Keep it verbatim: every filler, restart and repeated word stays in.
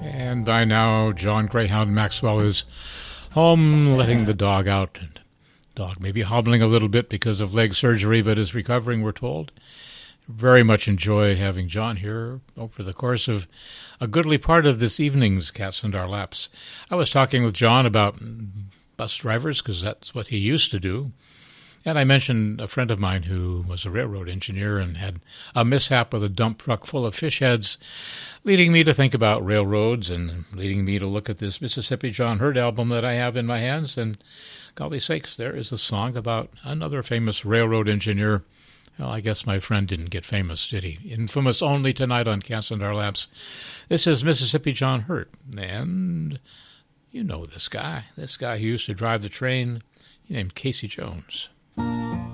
And by now, John Greyhound Maxwell is home letting the dog out. And dog may be hobbling a little bit because of leg surgery, but is recovering, we're told. Very much enjoy having John here over the course of a goodly part of this evening's Cats and Our Laps. I was talking with John about bus drivers because that's what he used to do. And I mentioned a friend of mine who was a railroad engineer and had a mishap with a dump truck full of fish heads, leading me to think about railroads and leading me to look at this Mississippi John Hurt album that I have in my hands. And golly sakes, there is a song about another famous railroad engineer. Well, I guess my friend didn't get famous, did he? Infamous only tonight on Cats and Our Laps. This is Mississippi John Hurt. And you know this guy. This guy who used to drive the train, named Casey Jones.